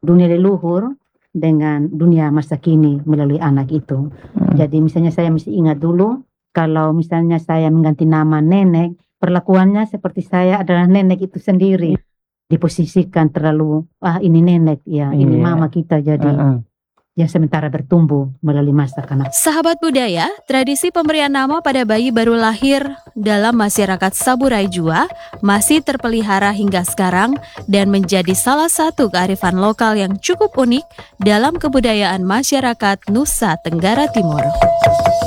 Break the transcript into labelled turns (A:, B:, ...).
A: dunia leluhur dengan dunia masa kini melalui anak itu. Jadi misalnya saya mesti ingat dulu, kalau misalnya saya mengganti nama nenek, perlakuannya seperti saya adalah nenek itu sendiri. Diposisikan terlalu, ini nenek, ya ini mama kita, jadi yang sementara bertumbuh melalui masa kanak.
B: Sahabat budaya, tradisi pemberian nama pada bayi baru lahir dalam masyarakat Saburai Jua masih terpelihara hingga sekarang dan menjadi salah satu kearifan lokal yang cukup unik dalam kebudayaan masyarakat Nusa Tenggara Timur.